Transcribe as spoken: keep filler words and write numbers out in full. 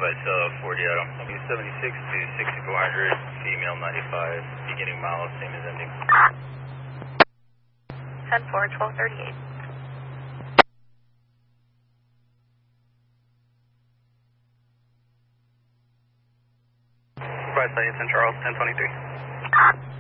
by Cell forty Adam. W seventy-six to sixty-four hundred, female ninety-five, beginning mile, same as ending. ten four, twelve thirty-eight. By Saint Charles, ten twenty-three.